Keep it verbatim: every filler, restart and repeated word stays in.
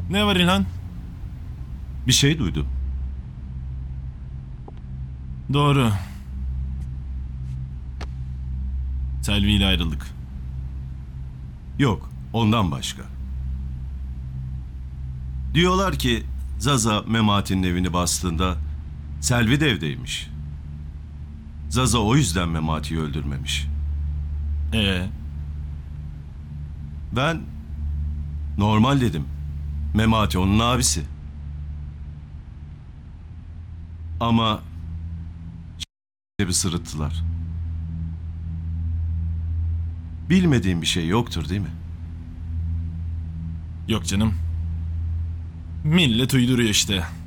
Ne var İlhan? Bir şey duydum. Doğru. Selvi ile ayrıldık. Yok, ondan başka. Diyorlar ki Zaza Memati'nin evini bastığında Selvi de evdeymiş. Zaza o yüzden Memati'yi öldürmemiş. Ee, Ben normal dedim. Memati onun abisi. Ama bir sırıttılar. Bilmediğim bir şey yoktur değil mi? yok canım. Millet uyduruyor işte.